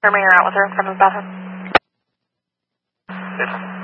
You're out with her in front of the bathroom. Yes.